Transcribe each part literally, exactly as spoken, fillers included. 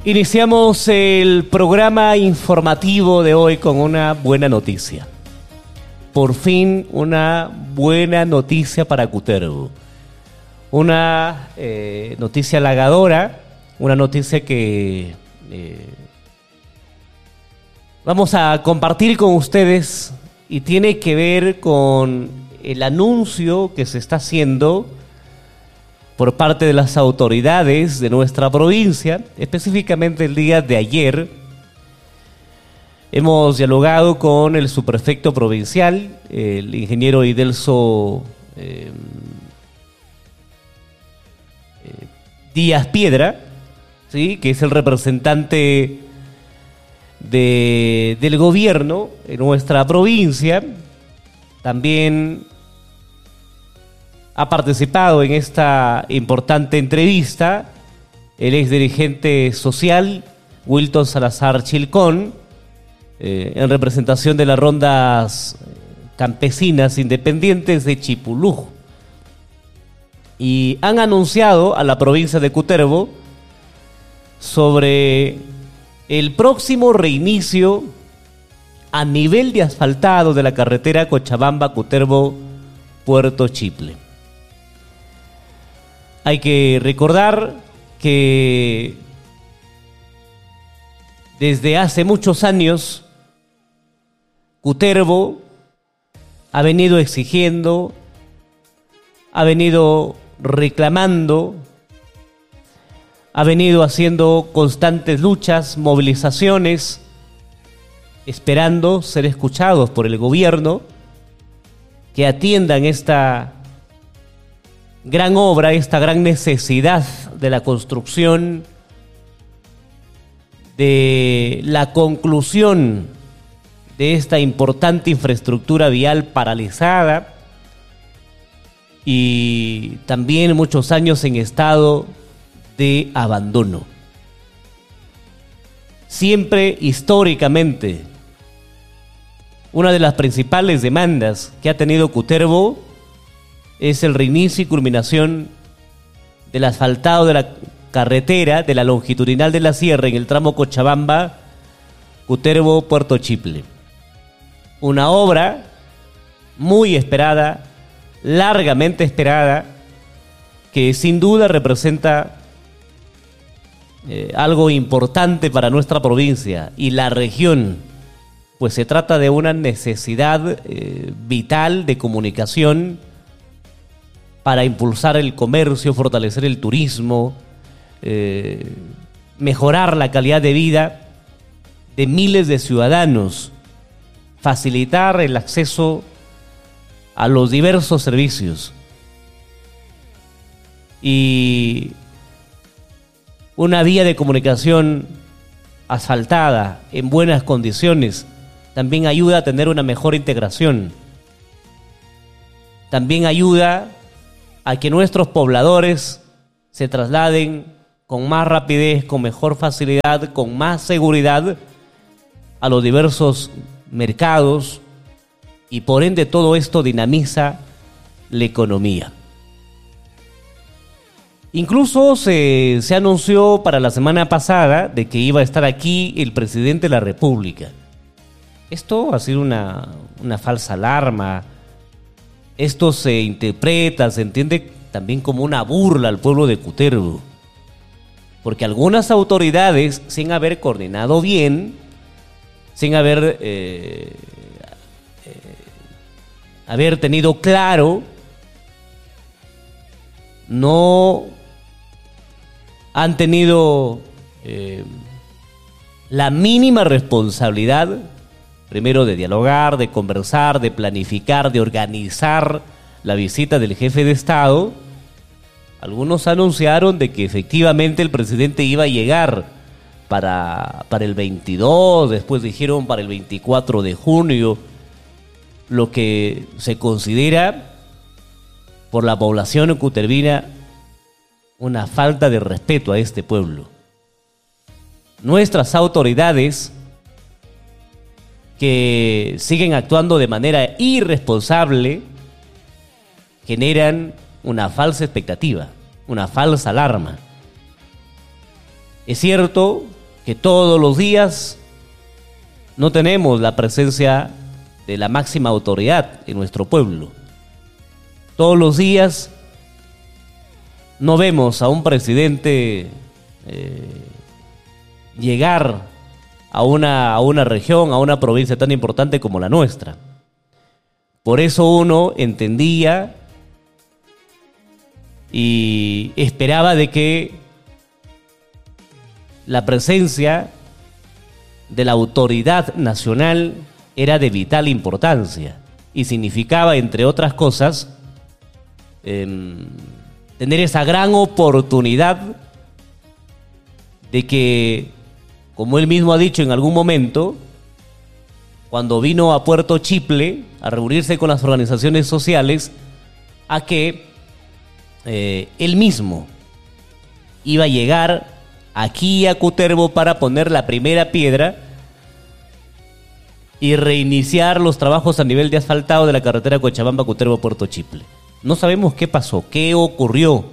Iniciamos el programa informativo de hoy con una buena noticia. Por fin una buena noticia para Cutervo. Una eh, noticia halagadora, una noticia que eh, vamos a compartir con ustedes y tiene que ver con el anuncio que se está haciendo por parte de las autoridades de nuestra provincia, específicamente el día de ayer. Hemos dialogado con el subprefecto provincial, el ingeniero Idelso eh, eh, Díaz Piedra, ¿sí?, que es el representante de, del gobierno en nuestra provincia. También ha participado en esta importante entrevista el ex dirigente social Wilton Salazar Chilcón, eh, en representación de las rondas campesinas independientes de Chipulú. Y han anunciado a la provincia de Cutervo sobre el próximo reinicio a nivel de asfaltado de la carretera Cochabamba-Cutervo-Puerto Chiple. Hay que recordar que desde hace muchos años Cutervo ha venido exigiendo, ha venido reclamando, ha venido haciendo constantes luchas, movilizaciones, esperando ser escuchados por el gobierno, que atiendan esta gran obra, esta gran necesidad de la construcción, de la conclusión de esta importante infraestructura vial paralizada y también muchos años en estado de abandono. Siempre históricamente, una de las principales demandas que ha tenido Cutervo es el reinicio y culminación del asfaltado de la carretera de la longitudinal de la sierra en el tramo Cochabamba, Cutervo, Puerto Chiple. Una obra muy esperada, largamente esperada, que sin duda representa eh, algo importante para nuestra provincia y la región, pues se trata de una necesidad eh, vital de comunicación para impulsar el comercio, fortalecer el turismo, eh, mejorar la calidad de vida de miles de ciudadanos, facilitar el acceso a los diversos servicios. Y una vía de comunicación asfaltada, en buenas condiciones, también ayuda a tener una mejor integración. También ayuda a que nuestros pobladores se trasladen con más rapidez, con mejor facilidad, con más seguridad a los diversos mercados, y por ende todo esto dinamiza la economía. Incluso se, se anunció para la semana pasada de que iba a estar aquí el presidente de la República. Esto ha sido una, una falsa alarma. Esto se interpreta, se entiende también como una burla al pueblo de Cutervo, porque algunas autoridades, sin haber coordinado bien, sin haber, eh, eh, haber tenido claro, no han tenido eh, la mínima responsabilidad, primero de dialogar, de conversar, de planificar, de organizar la visita del jefe de Estado. Algunos anunciaron de que efectivamente el presidente iba a llegar para, para el veintidós, después dijeron para el veinticuatro de junio, lo que se considera por la población cutervina una falta de respeto a este pueblo. Nuestras autoridades, que siguen actuando de manera irresponsable, generan una falsa expectativa, una falsa alarma. Es cierto que todos los días no tenemos la presencia de la máxima autoridad en nuestro pueblo. Todos los días no vemos a un presidente eh, llegar a una, a una región, a una provincia tan importante como la nuestra. Por eso uno entendía y esperaba de que la presencia de la autoridad nacional era de vital importancia y significaba, entre otras cosas, eh, tener esa gran oportunidad de que, como él mismo ha dicho en algún momento, cuando vino a Puerto Chiple a reunirse con las organizaciones sociales, a que eh, él mismo iba a llegar aquí a Cutervo para poner la primera piedra y reiniciar los trabajos a nivel de asfaltado de la carretera Cochabamba-Cutervo-Puerto Chiple. No sabemos qué pasó, qué ocurrió.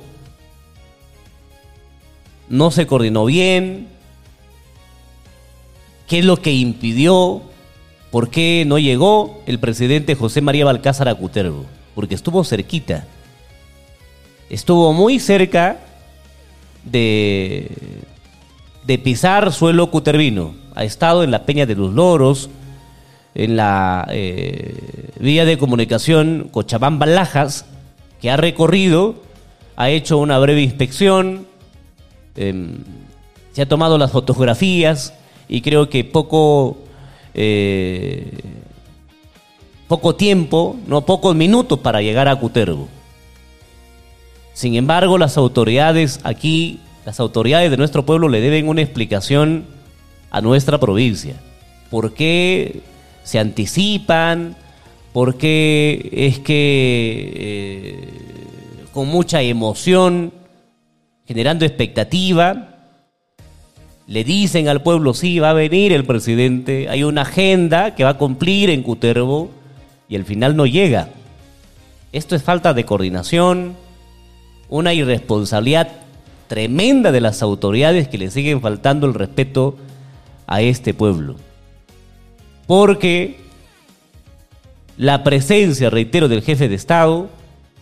No se coordinó bien. ¿Qué es lo que impidió? ¿Por qué no llegó el presidente José María Balcázar a Cutervo? Porque estuvo cerquita. Estuvo muy cerca de, de pisar suelo cutervino. Ha estado en la Peña de los Loros, en la eh, vía de comunicación Cochabamba-Lajas, que ha recorrido, ha hecho una breve inspección, eh, se ha tomado las fotografías y creo que poco, eh, poco tiempo, no pocos minutos para llegar a Cutervo. Sin embargo, las autoridades aquí, las autoridades de nuestro pueblo le deben una explicación a nuestra provincia. ¿Por qué se anticipan? ¿Por qué es que eh, con mucha emoción, generando expectativa, le dicen al pueblo, sí, va a venir el presidente, hay una agenda que va a cumplir en Cutervo y al final no llega? Esto es falta de coordinación, una irresponsabilidad tremenda de las autoridades que le siguen faltando el respeto a este pueblo. Porque la presencia, reitero, del jefe de Estado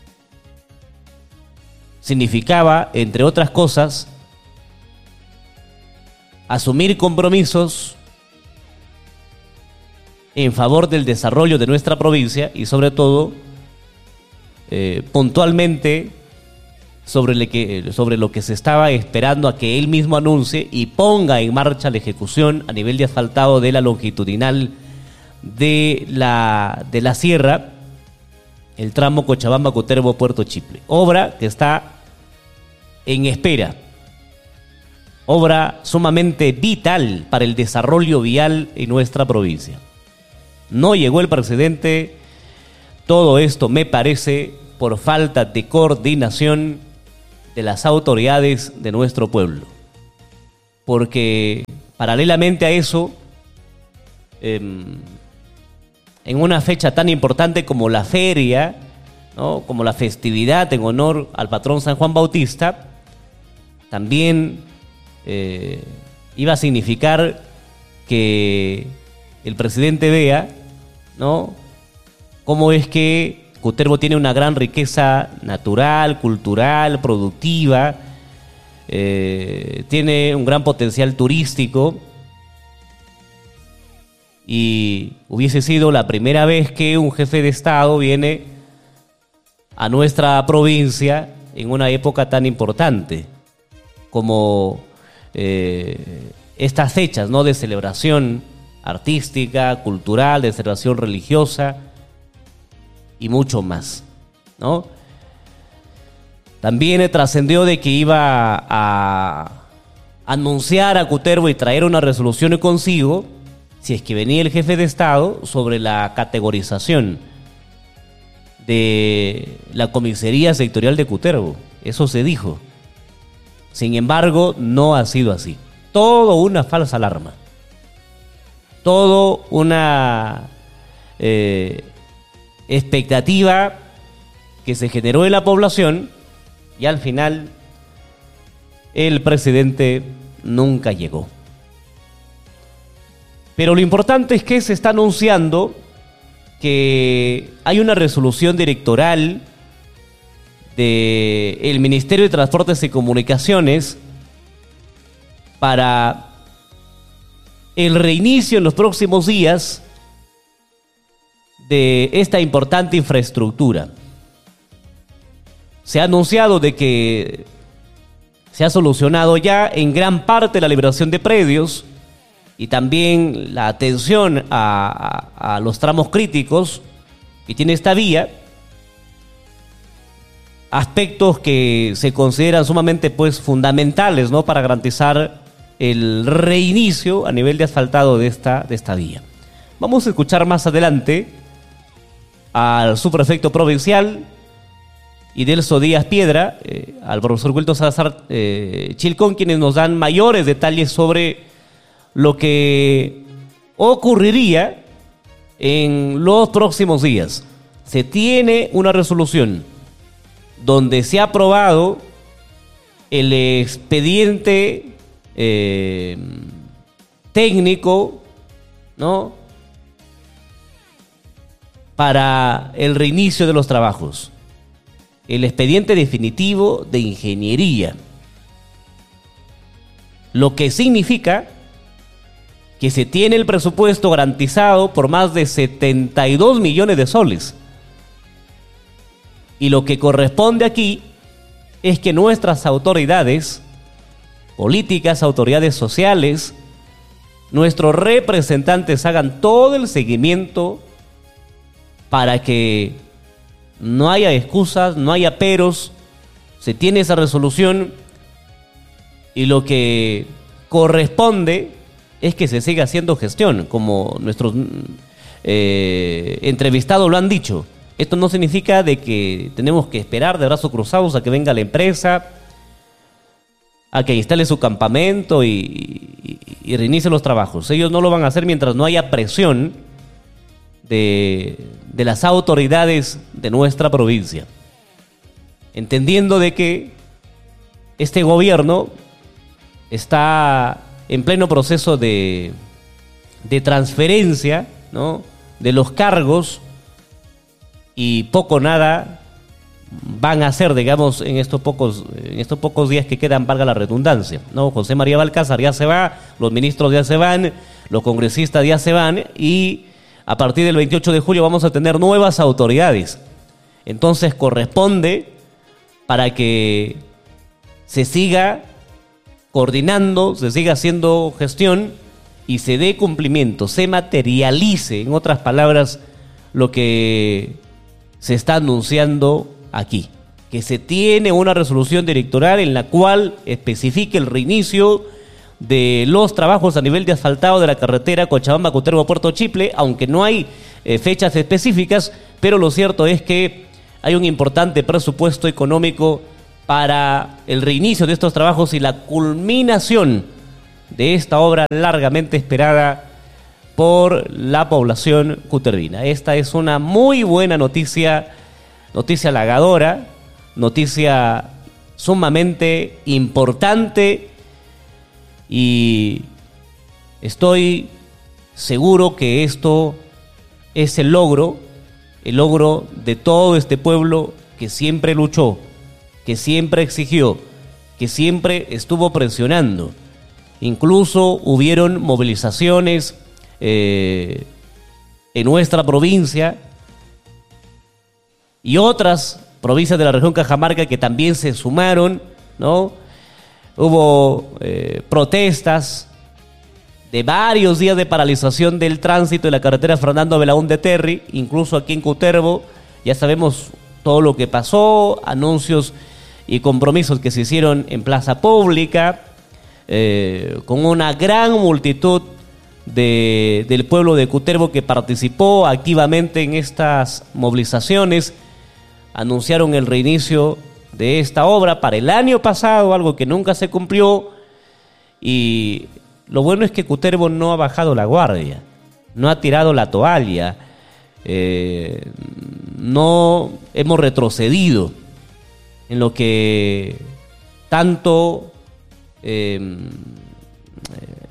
significaba, entre otras cosas, asumir compromisos en favor del desarrollo de nuestra provincia y sobre todo eh, puntualmente sobre, le que, sobre lo que se estaba esperando a que él mismo anuncie y ponga en marcha la ejecución a nivel de asfaltado de la longitudinal de la, de la sierra, el tramo Cochabamba-Cutervo-Puerto Chiple. Obra que está en espera. Obra sumamente vital para el desarrollo vial en nuestra provincia. No llegó el presidente. Todo esto me parece por falta de coordinación de las autoridades de nuestro pueblo. Porque paralelamente a eso, eh, en una fecha tan importante como la feria, ¿no?, como la festividad en honor al patrón San Juan Bautista, también eh, iba a significar que el presidente vea, ¿no?, cómo es que Cutervo tiene una gran riqueza natural, cultural, productiva, eh, tiene un gran potencial turístico y hubiese sido la primera vez que un jefe de Estado viene a nuestra provincia en una época tan importante como eh, estas fechas, ¿no?, de celebración artística, cultural, de celebración religiosa y mucho más, ¿no? También trascendió de que iba a anunciar a Cutervo y traer una resolución consigo, si es que venía el jefe de Estado, sobre la categorización de la comisaría sectorial de Cutervo. Eso se dijo. Sin embargo, no ha sido así. Todo una falsa alarma. Todo una eh, expectativa que se generó en la población y al final el presidente nunca llegó. Pero lo importante es que se está anunciando que hay una resolución directoral del Ministerio de Transportes y Comunicaciones para el reinicio en los próximos días de esta importante infraestructura. Se ha anunciado de que se ha solucionado ya en gran parte la liberación de predios y también la atención a, a, a los tramos críticos que tiene esta vía, aspectos que se consideran sumamente pues fundamentales, ¿no?, para garantizar el reinicio a nivel de asfaltado de esta, de esta vía. Vamos a escuchar más adelante al subprefecto provincial Idelso Díaz Piedra, eh, al profesor Wilton Salazar eh, Chilcón, quienes nos dan mayores detalles sobre lo que ocurriría en los próximos días. Se tiene una resolución donde se ha aprobado el expediente eh, técnico, ¿no?, para el reinicio de los trabajos. El expediente definitivo de ingeniería. Lo que significa que se tiene el presupuesto garantizado por más de setenta y dos millones de soles. Y lo que corresponde aquí es que nuestras autoridades políticas, autoridades sociales, nuestros representantes hagan todo el seguimiento para que no haya excusas, no haya peros. Se tiene esa resolución y lo que corresponde es que se siga haciendo gestión, como nuestros eh, entrevistados lo han dicho. Esto no significa de que tenemos que esperar de brazos cruzados a que venga la empresa, a que instale su campamento y, y, y reinicie los trabajos. Ellos no lo van a hacer mientras no haya presión de, de las autoridades de nuestra provincia, entendiendo de que este gobierno está en pleno proceso de, de transferencia, ¿no?, de los cargos, y poco o nada van a hacer, digamos, en estos pocos, en estos pocos días que quedan, valga la redundancia, ¿no? José María Balcázar ya se va, los ministros ya se van, los congresistas ya se van, y a partir del veintiocho de julio vamos a tener nuevas autoridades. Entonces corresponde, para que se siga coordinando, se siga haciendo gestión y se dé cumplimiento, se materialice, en otras palabras, lo que se está anunciando aquí, que se tiene una resolución directoral en la cual especifique el reinicio de los trabajos a nivel de asfaltado de la carretera Cochabamba-Cutervo-Puerto Chiple, aunque no hay eh, fechas específicas, pero lo cierto es que hay un importante presupuesto económico para el reinicio de estos trabajos y la culminación de esta obra largamente esperada por la población cutervina. Esta es una muy buena noticia, noticia halagadora, noticia sumamente importante, y estoy seguro que esto es el logro, el logro de todo este pueblo que siempre luchó, que siempre exigió, que siempre estuvo presionando. Incluso hubieron movilizaciones eh, en nuestra provincia y otras provincias de la región Cajamarca que también se sumaron, ¿no? Hubo eh, protestas de varios días de paralización del tránsito de la carretera Fernando Belaúnde Terry, incluso aquí en Cutervo. Ya sabemos todo lo que pasó, anuncios y compromisos que se hicieron en plaza pública, eh, con una gran multitud de, del pueblo de Cutervo que participó activamente en estas movilizaciones. Anunciaron el reinicio de esta obra para el año pasado, algo que nunca se cumplió, y lo bueno es que Cutervo no ha bajado la guardia, no ha tirado la toalla, eh, no hemos retrocedido en lo que tanto eh,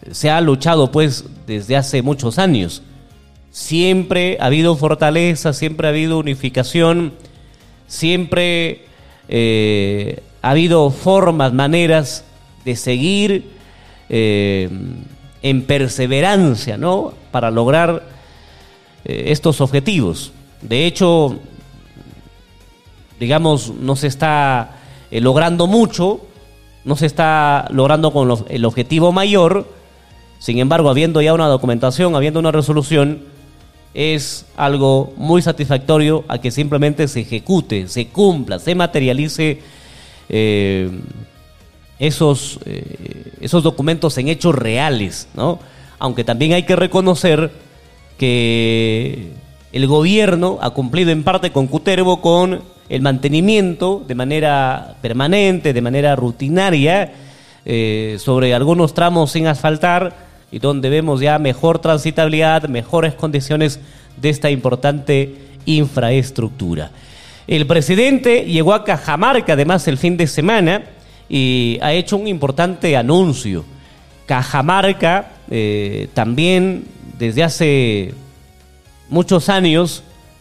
se ha luchado pues desde hace muchos años. Siempre ha habido fortaleza, siempre ha habido unificación, siempre eh, ha habido formas, maneras de seguir eh, en perseverancia, ¿no?, para lograr eh, estos objetivos. De hecho, digamos, no se está eh, logrando mucho, no se está logrando con lo, el objetivo mayor. Sin embargo, habiendo ya una documentación, habiendo una resolución, es algo muy satisfactorio a que simplemente se ejecute, se cumpla, se materialice eh, esos, eh, esos documentos en hechos reales, ¿no? Aunque también hay que reconocer que el gobierno ha cumplido en parte con Cutervo con el mantenimiento de manera permanente, de manera rutinaria, eh, sobre algunos tramos sin asfaltar, y donde vemos ya mejor transitabilidad, mejores condiciones de esta importante infraestructura. El presidente llegó a Cajamarca, además, el fin de semana, y ha hecho un importante anuncio. Cajamarca eh, también desde hace muchos años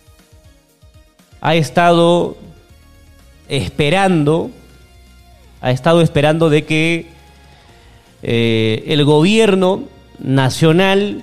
ha estado esperando, ha estado esperando de que eh, el gobierno nacional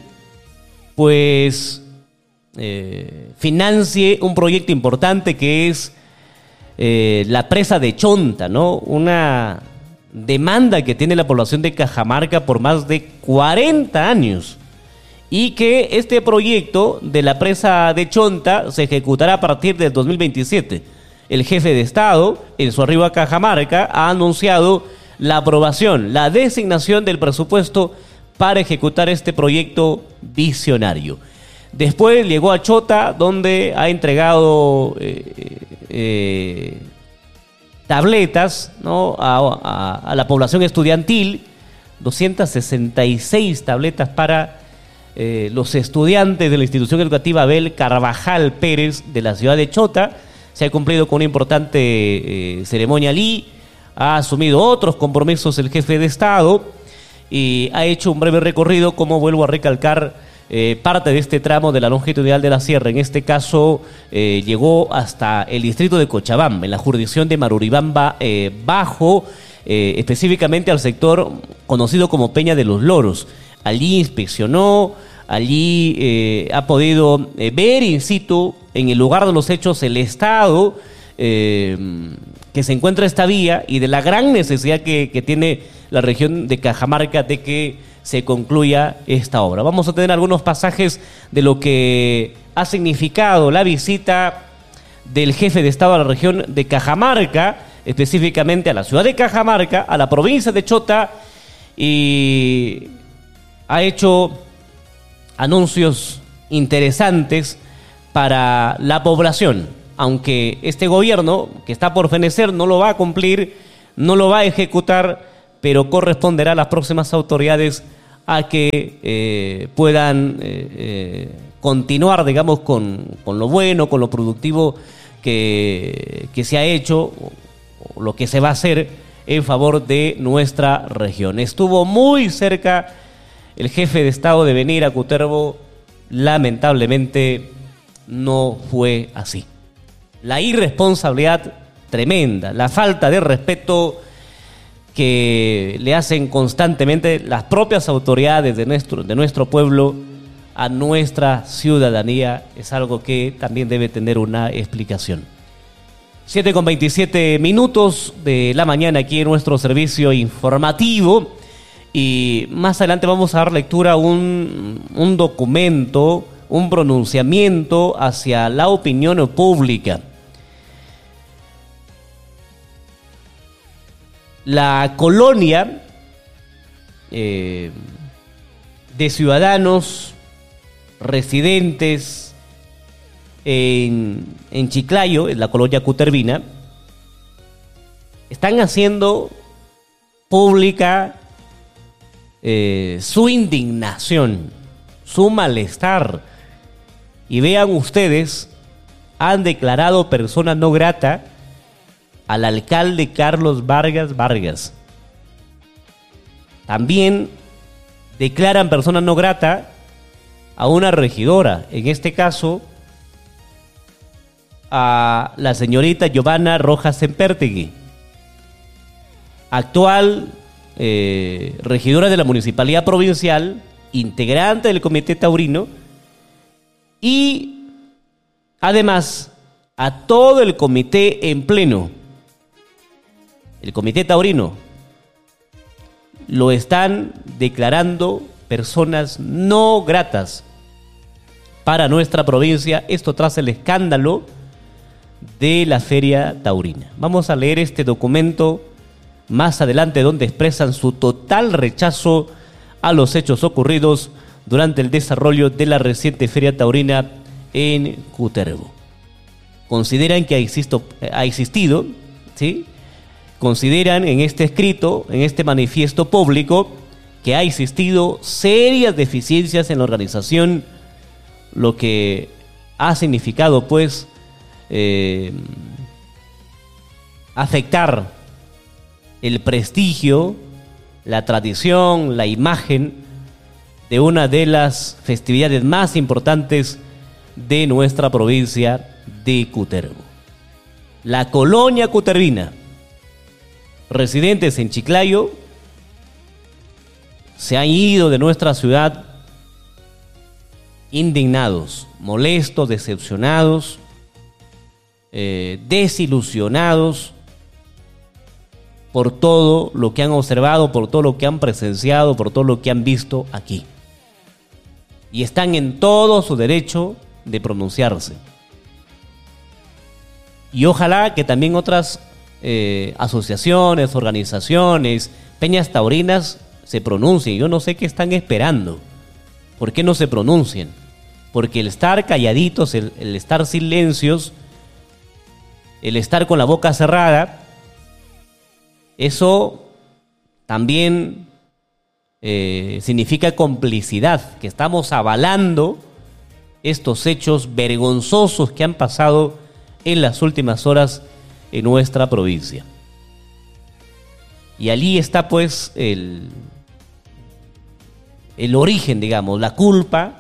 pues eh, financie un proyecto importante que es eh, la presa de Chonta, ¿no? Una demanda que tiene la población de Cajamarca por más de cuarenta años, y que este proyecto de la presa de Chonta se ejecutará a partir del dos mil veintisiete. El jefe de Estado, en su arribo a Cajamarca, ha anunciado la aprobación, la designación del presupuesto para ejecutar este proyecto visionario. Después llegó a Chota, donde ha entregado eh, eh, tabletas, ¿no?, a, a, a la población estudiantil, doscientas sesenta y seis tabletas para eh, los estudiantes de la institución educativa Abel Carvajal Pérez de la ciudad de Chota. Se ha cumplido con una importante eh, ceremonia allí, ha asumido otros compromisos el jefe de Estado y ha hecho un breve recorrido, como vuelvo a recalcar, eh, parte de este tramo de la longitudinal de la sierra. En este caso eh, llegó hasta el distrito de Cochabamba, en la jurisdicción de Maruribamba eh, Bajo, eh, específicamente al sector conocido como Peña de los Loros. Allí inspeccionó, allí eh, ha podido eh, ver in situ, en el lugar de los hechos, el estado eh, que se encuentra esta vía y de la gran necesidad que, que tiene la región de Cajamarca de que se concluya esta obra. Vamos a tener algunos pasajes de lo que ha significado la visita del jefe de Estado a la región de Cajamarca, específicamente a la ciudad de Cajamarca, a la provincia de Chota, y ha hecho anuncios interesantes para la población, aunque este gobierno que está por fenecer no lo va a cumplir, no lo va a ejecutar, pero corresponderá a las próximas autoridades a que eh, puedan eh, eh, continuar, digamos, con, con lo bueno, con lo productivo que, que se ha hecho, o lo que se va a hacer en favor de nuestra región. Estuvo muy cerca el jefe de Estado de venir a Cutervo, lamentablemente no fue así. La irresponsabilidad tremenda, la falta de respeto que le hacen constantemente las propias autoridades de nuestro, de nuestro pueblo a nuestra ciudadanía es algo que también debe tener una explicación. siete con veintisiete minutos de la mañana aquí en nuestro servicio informativo, y más adelante vamos a dar lectura a un, un documento, un pronunciamiento hacia la opinión pública. La colonia eh, de ciudadanos residentes en, en Chiclayo, en la colonia Cutervina, están haciendo pública eh, su indignación, su malestar. Y vean ustedes, han declarado persona no grata al alcalde Carlos Vargas Vargas. También declaran persona no grata a una regidora, en este caso a la señorita Giovanna Rojas Sempertegui, actual eh, regidora de la Municipalidad Provincial, integrante del Comité Taurino, y además a todo el comité en pleno. El Comité Taurino lo están declarando personas no gratas para nuestra provincia, esto tras el escándalo de la Feria Taurina. Vamos a leer este documento más adelante, donde expresan su total rechazo a los hechos ocurridos durante el desarrollo de la reciente Feria Taurina en Cutervo. Consideran que ha existido, ha existido, ¿sí? Consideran en este escrito, en este manifiesto público, que ha existido serias deficiencias en la organización, lo que ha significado, pues, eh, afectar el prestigio, la tradición, la imagen de una de las festividades más importantes de nuestra provincia de Cutervo. La colonia cutervina, residentes en Chiclayo, se han ido de nuestra ciudad indignados, molestos, decepcionados, eh, desilusionados por todo lo que han observado, por todo lo que han presenciado, por todo lo que han visto aquí. Y están en todo su derecho de pronunciarse. Y ojalá que también otras eh, asociaciones, organizaciones, peñas taurinas se pronuncien. Yo no sé qué están esperando. ¿Por qué no se pronuncian? Porque el estar calladitos, el, el estar silencios, el estar con la boca cerrada, eso también eh, significa complicidad, que estamos avalando estos hechos vergonzosos que han pasado en las últimas horas en nuestra provincia. Y allí está, pues, el, el origen, digamos, la culpa,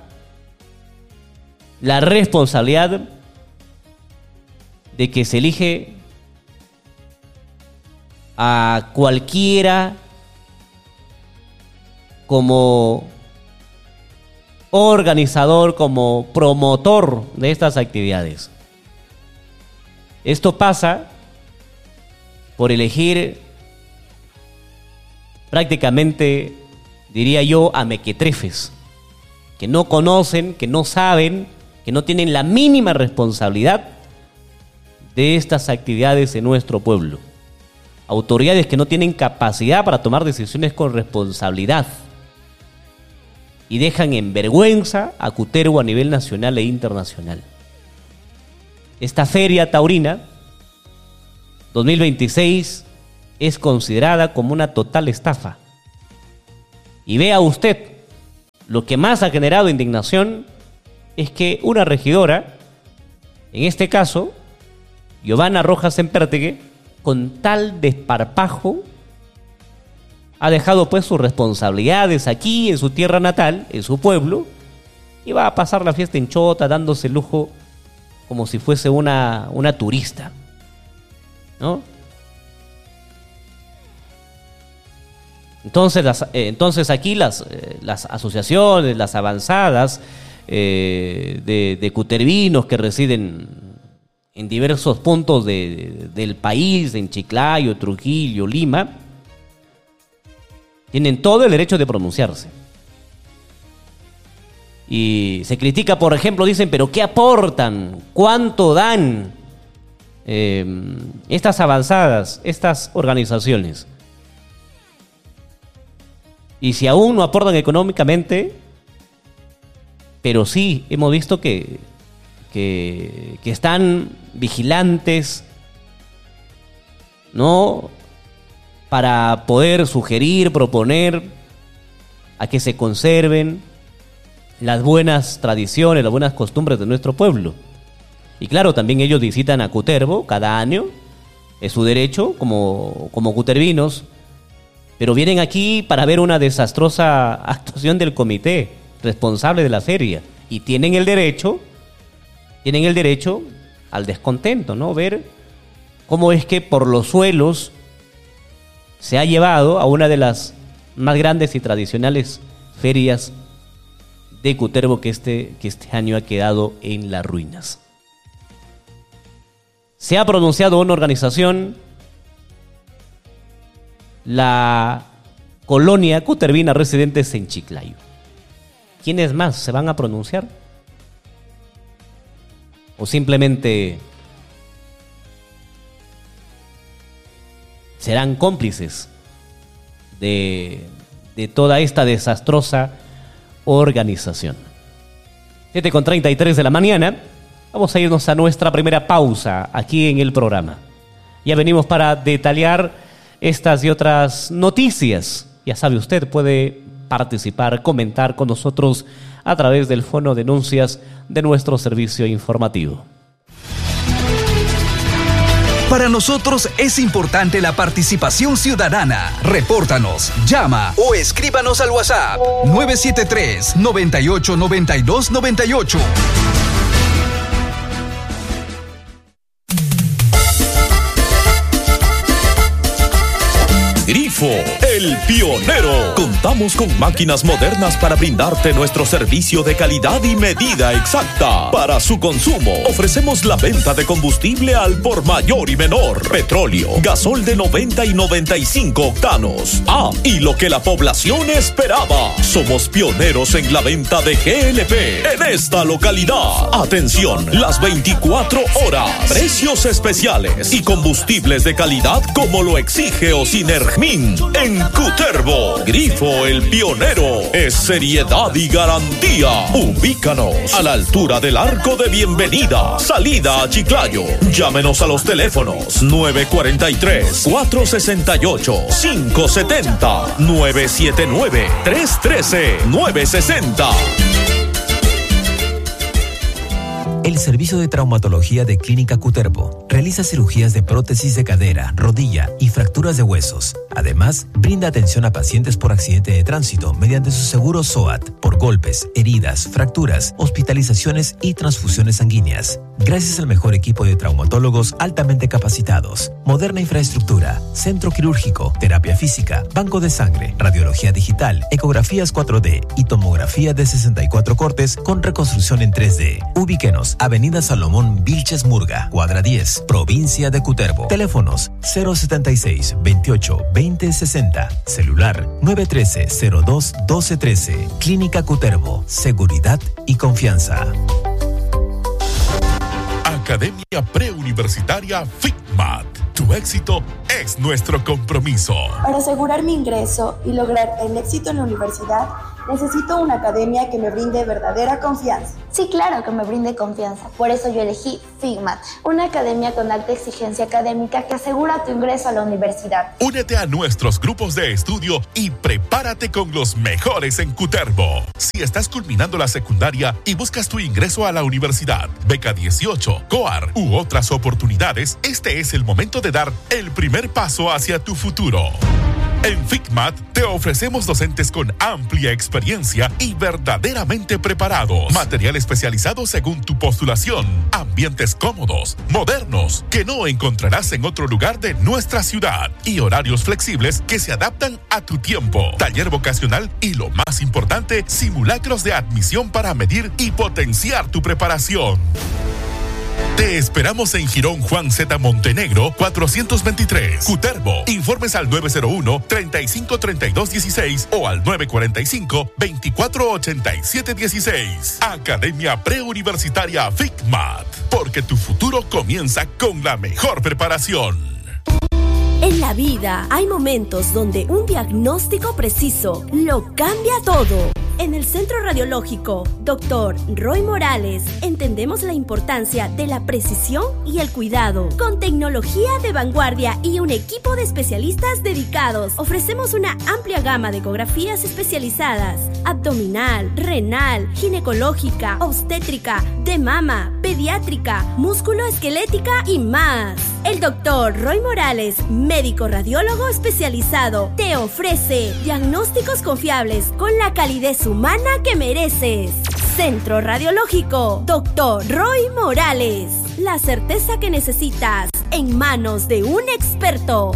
la responsabilidad de que se elige a cualquiera como organizador, como promotor de estas actividades. Esto pasa por elegir prácticamente, diría yo, a mequetrefes, que no conocen, que no saben, que no tienen la mínima responsabilidad de estas actividades en nuestro pueblo. Autoridades que no tienen capacidad para tomar decisiones con responsabilidad y dejan en vergüenza a Cutervo a nivel nacional e internacional. Esta Feria Taurina dos mil veintiséis es considerada como una total estafa. Y vea usted, lo que más ha generado indignación es que una regidora, en este caso, Giovanna Rojas Sempertegui, con tal desparpajo, ha dejado pues sus responsabilidades aquí en su tierra natal, en su pueblo, y va a pasar la fiesta en chota, dándose lujo como si fuese una, una turista, ¿no? Entonces, las, eh, entonces aquí las, eh, las asociaciones, las avanzadas eh, de, de cutervinos que residen en diversos puntos de, de, del país, en Chiclayo, Trujillo, Lima, tienen todo el derecho de pronunciarse. Y se critica, por ejemplo, dicen, pero ¿qué aportan? ¿Cuánto dan eh, estas avanzadas, estas organizaciones? Y si aún no aportan económicamente, pero sí hemos visto que, que, que están vigilantes, ¿no?, para poder sugerir, proponer a que se conserven las buenas tradiciones, las buenas costumbres de nuestro pueblo. Y claro, también ellos visitan a Cutervo cada año, es su derecho como, como cutervinos, pero vienen aquí para ver una desastrosa actuación del comité responsable de la feria y tienen el derecho, tienen el derecho al descontento, ¿no? Ver cómo es que por los suelos se ha llevado a una de las más grandes y tradicionales ferias de Cutervo que este, que este año ha quedado en las ruinas. Se ha pronunciado una organización, la colonia cutervina residentes en Chiclayo. ¿Quiénes más se van a pronunciar? ¿O simplemente serán cómplices de, de toda esta desastrosa organización? siete con treinta y tres de la mañana. Vamos a irnos a nuestra primera pausa aquí en el programa. Ya venimos para detallar estas y otras noticias. Ya sabe usted, puede participar, comentar con nosotros a través del fono denuncias de nuestro servicio informativo. Para nosotros es importante la participación ciudadana. Repórtanos, llama o escríbanos al WhatsApp nueve siete tres, noventa y ocho, noventa y dos, noventa y ocho. Grifo, el pionero. Contamos con máquinas modernas para brindarte nuestro servicio de calidad y medida exacta. Para su consumo, ofrecemos la venta de combustible al por mayor y menor. Petróleo, gasol de noventa y noventa y cinco octanos. Ah, y lo que la población esperaba. Somos pioneros en la venta de G L P en esta localidad. Atención, las veinticuatro horas. Precios especiales y combustibles de calidad como lo exige Ocinergia en Cutervo. Grifo, el pionero, es seriedad y garantía. Ubícanos a la altura del Arco de Bienvenida, salida a Chiclayo. Llámenos a los teléfonos nueve cuatro tres, cuatro seis ocho, cinco siete cero, nueve siete nueve, tres uno tres, nueve seis cero. El Servicio de Traumatología de Clínica Cutervo realiza cirugías de prótesis de cadera, rodilla y fracturas de huesos. Además, brinda atención a pacientes por accidente de tránsito mediante su seguro S O A T, por golpes, heridas, fracturas, hospitalizaciones y transfusiones sanguíneas. Gracias al mejor equipo de traumatólogos altamente capacitados, moderna infraestructura, centro quirúrgico, terapia física, banco de sangre, radiología digital, ecografías cuatro D y tomografía de sesenta y cuatro cortes con reconstrucción en tres D. Ubíquenos, Avenida Salomón Vilches Murga, cuadra diez, provincia de Cutervo. Teléfonos cero setenta y seis, veintiocho, veinte sesenta, celular nueve uno tres, cero dos, doce trece. Clínica Cutervo, seguridad y confianza. Academia Preuniversitaria FICMAT. Tu éxito es nuestro compromiso. Para asegurar mi ingreso y lograr el éxito en la universidad, necesito una academia que me brinde verdadera confianza. Sí, claro que me brinde confianza. Por eso yo elegí FICMAT, una academia con alta exigencia académica que asegura tu ingreso a la universidad. Únete a nuestros grupos de estudio y prepárate con los mejores en Cutervo. Si estás culminando la secundaria y buscas tu ingreso a la universidad, beca dieciocho, C O A R u otras oportunidades, este es el momento de dar el primer paso hacia tu futuro. En FICMAT te ofrecemos docentes con amplia experiencia y verdaderamente preparados. Material especializado según tu postulación. Ambientes cómodos, modernos, que no encontrarás en otro lugar de nuestra ciudad. Y horarios flexibles que se adaptan a tu tiempo. Taller vocacional y, lo más importante, simulacros de admisión para medir y potenciar tu preparación. Te esperamos en Jirón Juan Z. Montenegro, cuatrocientos veintitrés, Cutervo. Informes al nueve cero uno, treinta y cinco, treinta y dos dieciséis o al nueve cuatro cinco, veinticuatro ochenta y siete dieciséis. Academia Preuniversitaria FICMAT, porque tu futuro comienza con la mejor preparación. En la vida hay momentos donde un diagnóstico preciso lo cambia todo. En el Centro Radiológico doctor Roy Morales entendemos la importancia de la precisión y el cuidado. Con tecnología de vanguardia y un equipo de especialistas dedicados, ofrecemos una amplia gama de ecografías especializadas: abdominal, renal, ginecológica, obstétrica, de mama, pediátrica, músculo-esquelética y más. El doctor Roy Morales, médico radiólogo especializado, te ofrece diagnósticos confiables con la calidez humana que mereces. Centro Radiológico, doctor Roy Morales. La certeza que necesitas en manos de un experto.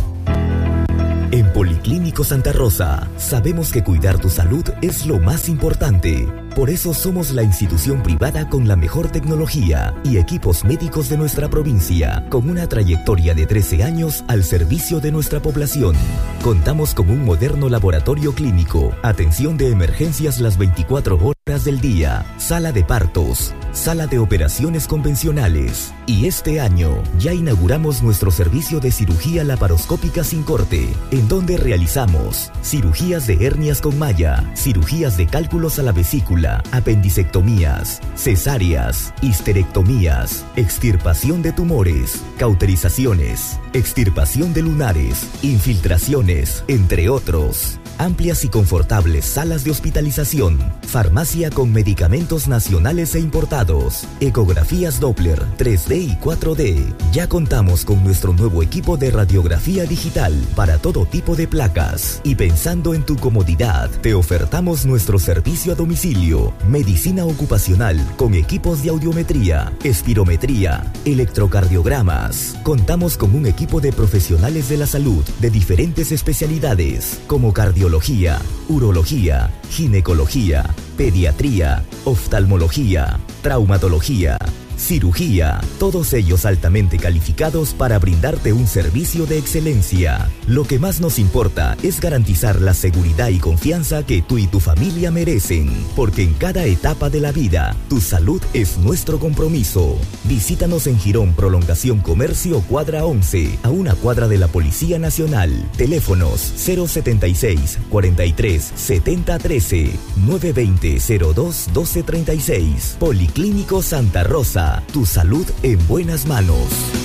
En Policlínico Santa Rosa, sabemos que cuidar tu salud es lo más importante. Por eso somos la institución privada con la mejor tecnología y equipos médicos de nuestra provincia, con una trayectoria de trece años al servicio de nuestra población. Contamos con un moderno laboratorio clínico, atención de emergencias las veinticuatro horas del día, sala de partos, sala de operaciones convencionales. Y este año ya inauguramos nuestro servicio de cirugía laparoscópica sin corte, en donde realizamos cirugías de hernias con malla, cirugías de cálculos a la vesícula, apendicectomías, cesáreas, histerectomías, extirpación de tumores, cauterizaciones, extirpación de lunares, infiltraciones, entre otros. Amplias y confortables salas de hospitalización, farmacia con medicamentos nacionales e importados, ecografías Doppler, tres D y cuatro D. Ya contamos con nuestro nuevo equipo de radiografía digital para todo tipo de placas. Y pensando en tu comodidad, te ofertamos nuestro servicio a domicilio, medicina ocupacional con equipos de audiometría, espirometría, electrocardiogramas. Contamos con un equipo de profesionales de la salud de diferentes especialidades como cardiología, urología, ginecología, pediatría, oftalmología, traumatología, cirugía, todos ellos altamente calificados para brindarte un servicio de excelencia. Lo que más nos importa es garantizar la seguridad y confianza que tú y tu familia merecen, porque en cada etapa de la vida, tu salud es nuestro compromiso. Visítanos en Girón Prolongación Comercio Cuadra once, a una cuadra de la Policía Nacional. Teléfonos cero setenta y seis, cuarenta y tres, setenta, trece, nueve veinte, cero dos, doce, treinta y seis. Policlínico Santa Rosa. Tu salud en buenas manos.